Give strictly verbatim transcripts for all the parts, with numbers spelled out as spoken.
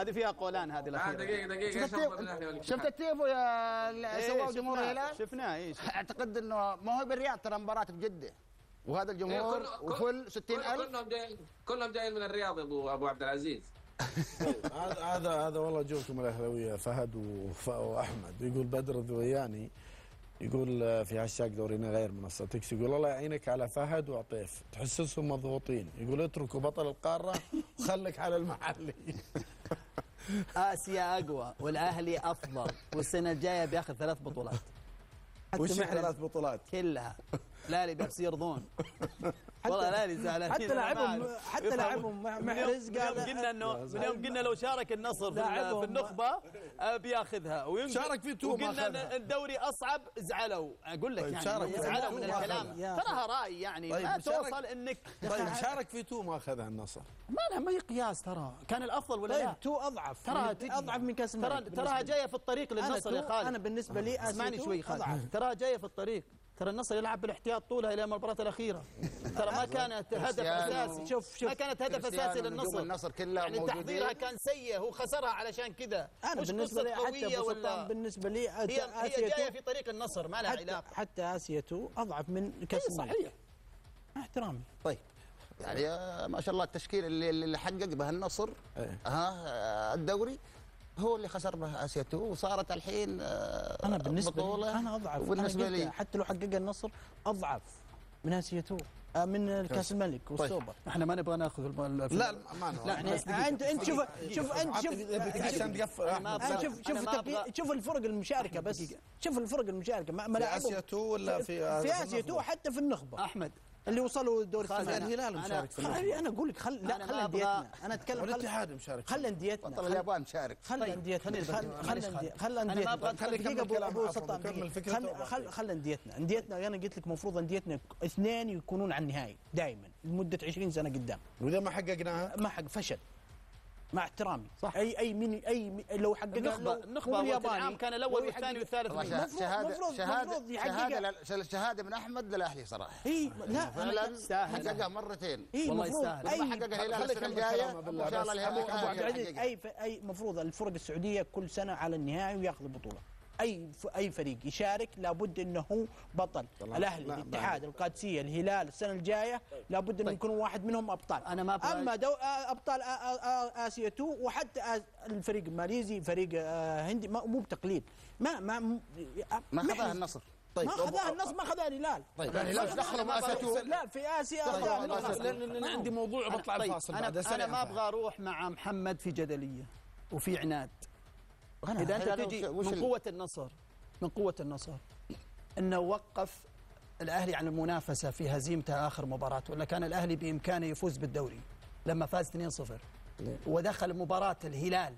هذه فيها قولان هذه الاخيره. دقيقه دقيقه شفت التيفو يا سواه جمهور الهلال؟ شفناه. ايش اعتقد انه ما هو بالرياض، ترى مباراه بجده وهذا الجمهور وفل ستين ألف كلهم جايين كلهم جايين من الرياض يا ابو ابو عبد العزيز. هذا هذا هذا والله جوكم الاهلاويه فهد واحمد. يقول بدر الذوياني يقول في هاشتاج دورينا غير منصه تكس، يقول الله يعينك على فهد وعطيف تحسسهم مضغوطين، يقول اتركوا بطل القاره وخليك على المحلي. آسيا أقوى والأهلي أفضل والسنة الجاية بياخذ ثلاث بطولات. وش ثلاث بطولات؟ كلها. الأهلي بس يرضون. والله الأهلي زعلان. حتى لاعبهم حتى لاعبهم محرز قال من يوم قلنا انه من يوم قلنا لو شارك النصر في النخبة بياخذها، شارك في تو ما وقلنا الدوري أصعب زعلوا. أقول لك يعني زعلوا من الكلام. تراها رأي يعني ما توصل انك. طيب شارك في تو ما أخذها النصر. ما لها ما هي قياس، ترى كان الأفضل ولا لا؟ طيب تو أضعف. ترى أضعف من كأس الملك. تراها جاية في الطريق للنصر يا خالد. أنا بالنسبة لي اسمعني شوي خالد. تراها جاية في الطريق. ترى النصر يلعب بالاحتياط طولها الى المباراه الاخيره. ترى ما كانت هدف اساسي. شوف شوف ما كانت هدف اساسي للنصر. النصر كلها يعني تحضيرها كان سيء، هو خسرها علشان كذا. انا بالنسبه لي حتى ولا بالنسبه لي هي, هي جايه في طريق النصر ما لها علاقه. حتى اسيا تو اضعف من كاس الملك. صحيح. مع احترامي. طيب يعني ما شاء الله التشكيل اللي اللي حقق به النصر ها الدوري هو اللي خسر به اسيا تو، وصارت الحين انا بالنسبه لي انا اضعف. بالنسبه لي حتى لو حقق النصر اضعف من اسيا تو من كاس الملك والسوبر. طيب. احنا ما نبغى ناخذ لا ما لا يعني انت انت شوف شوف انت شوف عشان تقفل شوف شوف شوف الفرق المشاركه بس شوف الفرق المشاركه في اسيا تو ولا في في اسيا تو حتى في النخبه احمد اللي وصلوا الدور الثمانية. الهلال مشارك في النخبه. انا اقول لك خل لا خل انديتنا. انا اتكلم خل الاتحاد مشارك. خل انديتنا. بطل اليابان مشارك. خل انديتنا. خل خل انديتنا. خلي دقيقه ابو سلطان. خل خل انديتنا. انديتنا انا قلت لك المفروض انديتنا اثنين يكونون على النهائي دائما لمده عشرين سنه قدام. واذا ما حققناها ما حق فشل. مع احترامي صح. اي اي من اي لو حققنا النخبه النخبه الياباني كان الاول والثاني والثالث. شهاده شهاده شهاده شهاده من احمد للاهلي صراحه. اي لا فعلا حققها مرتين. والله يستاهل. اي حققها الهلال السنه الجايه ان شاء الله الهلال. اي اي المفروض الفرق السعوديه كل سنه على النهائي وياخذ البطوله. اي اي فريق يشارك لابد انه هو بطل. الاهلي الاتحاد القادسيه الهلال السنه الجايه لابد انه يكون واحد منهم ابطال. انا ما اما دو ابطال اسيا تو وحتى الفريق الماليزي فريق هندي مو بتقليد. ما ما ما خذها النصر. طيب ما خذها النصر ما خذها الهلال. طيب الهلال ايش دخلوا مع اسيا تو؟ لا في اسيا لان عندي موضوع بطلع الفاصل بعد. انا ما ابغى اروح مع محمد في جدليه وفي عناد. إذا أنت تجي من قوة النصر من قوة النصر إنه وقف الأهلي عن المنافسة في هزيمته آخر مباراة، ولا كان الأهلي بإمكانه يفوز بالدوري لما فاز اثنين صفر ودخل مباراة الهلال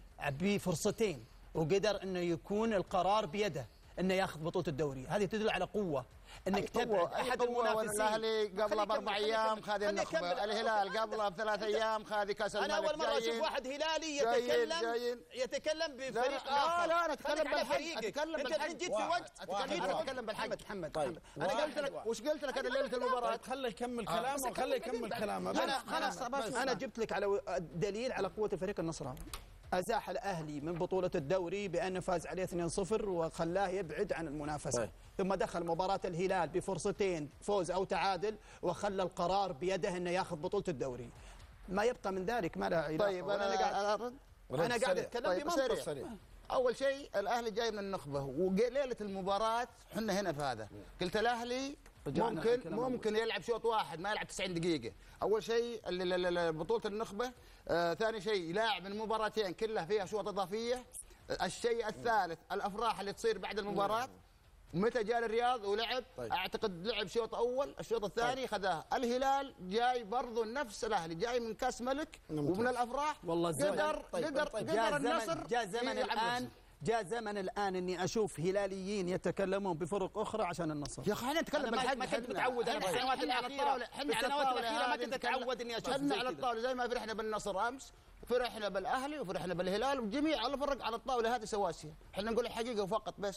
بفرصتين وقدر إنه يكون القرار بيده انه ياخذ بطوله الدوري. هذه تدل على قوه انك تبعد احد المنافسين. الاهلي قبله باربع ايام خذ النخبه، الهلال قبله بثلاث ايام خذ كاس الملك. انا اول مره اشوف واحد هلالي يتكلم جايين. يتكلم بفريق اخر. لا لا انا اتكلم بالحق. اتكلم بالحق. انت جيت في وقت اتكلم بالحق. محمد محمد انا قلت لك وش قلت لك انا ليله المباراه؟ خليه يكمل كلامه خليه يكمل كلامه. انا خلاص انا جبت لك على دليل على قوه الفريق النصراوي. أزاح الأهلي من بطولة الدوري بأنه فاز عليه اثنين صفر وخلاه يبعد عن المنافسة. طيب. ثم دخل مباراة الهلال بفرصتين فوز أو تعادل وخلى القرار بيده أنه ياخذ بطولة الدوري. ما يبقى من ذلك ما له علاقة. طيب أنا قاعد أنا قاعد أتكلم طيب بمنطق. أول شيء الأهلي جاي من النخبة وليلة المباراة حنا هنا في هذا قلت الأهلي ممكن ممكن يلعب شوط واحد ما يلعب تسعين دقيقة. أول شيء بطولة النخبة. آه ثاني شيء يلاعب المباراتين كلها فيها شوط إضافية. الشيء الثالث الأفراح اللي تصير بعد المباراة. متى جاء الرياض ولعب طيب. أعتقد لعب شوط أول الشوط الثاني طيب. خذاه. الهلال جاي برضو نفس الأهلي جاي من كاس ملك ومن الأفراح والله قدر طيب. قدر طيب. قدر النصر. جاء زمن الآن جاء زمن الآن إني أشوف هلاليين يتكلمون بفرق أخرى عشان النصر. يا أخي أنا أتكلم بالحق. ما كنت متعود أنا في السنوات الأخيرة في السنوات الأخيرة ما كنت أتعود إني أشوف احنا على الطاولة زي ما فرحنا بالنصر أمس فرحنا بالأهلي وفرحنا بالهلال وجميع الفرق على الطاولة هذه سواسية. احنا نقول الحقيقة وفقط بس.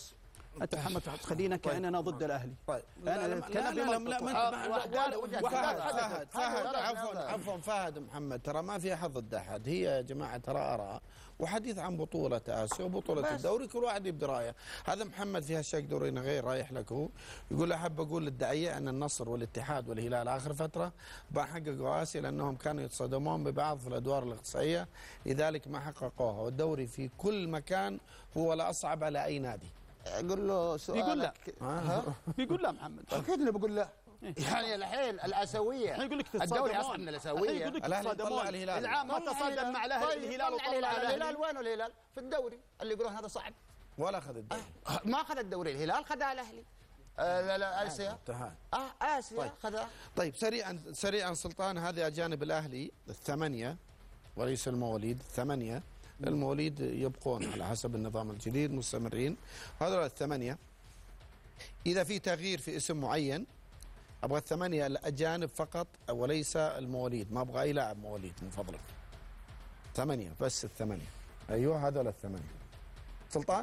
انت محمد تخلينا كاننا ضد الاهلي. طيب انا اتكلم بمنطق. فهد فهد عفوا عفوا فهد محمد، ترى ما في احد ضد احد، هي يا جماعه ترى اراء وحديث عن بطوله اسيا وبطوله الدوري، كل واحد يبدي رايه. هذا محمد في هاشتاج دورينا غير رايح لك هو يقول احب اقول للداعيه ان النصر والاتحاد والهلال اخر فتره ما حققوا اسيا لانهم كانوا يتصادمون ببعض في الادوار الاقصائيه، لذلك ما حققوها، والدوري في كل مكان هو الاصعب على اي نادي. اقول له سؤالك. بيقول لا. بيقول لا محمد. اكيد انه بقول لا. يعني الحين الاسيويه يقول لك الدوري اصعب من الاسيويه. يقول لك الاهلي طلع الهلال العام ما تصادم مع الاهلي. الهلال وطلع الهلال. الهلال وين الهلال؟ في الدوري اللي يقولون هذا صعب. ولا اخذ الدوري. ما اخذ الدوري، الهلال خذها الاهلي. لا لا اسيا. اه اسيا طيب. خذها. طيب سريعا سريعا سلطان، هذه اجانب الاهلي الثمانيه وليس المواليد، الثمانيه المواليد يبقون على حسب النظام الجديد مستمرين، هذول الثمانيه. اذا في تغيير في اسم معين ابغى الثمانيه الاجانب فقط وليس المواليد، ما ابغى اي لاعب مواليد من فضلك. ثمانيه بس، الثمانيه. ايوه هذول الثمانيه. سلطان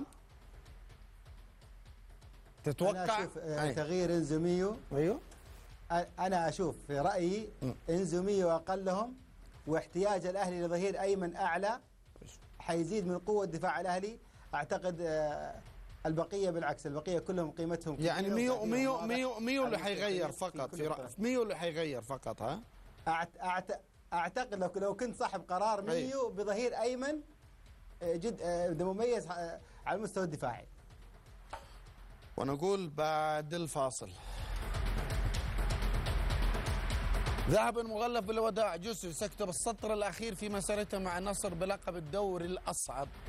تتوقع أنا أشوف تغيير إنزو ميو. ايوه أنا أشوف في رأيي إنزو ميو أقلهم، واحتياج الأهلي لظهير أيمن أعلى حيزيد من قوة دفاع الأهلي. أعتقد البقية بالعكس، البقية كلهم قيمتهم يعني ميو ميو ميو ميو اللي حيغير فقط في رأي ميو اللي حيغير فقط. ها أعت أعتقد لو لو كنت صاحب قرار ميو بظهير أيمن جد مميز على المستوى الدفاعي. ونقول بعد الفاصل. ذهب المغلف بالوداع، جوزيف سكتب السطر الأخير في مسيرته مع النصر بلقب الدوري الأصعب.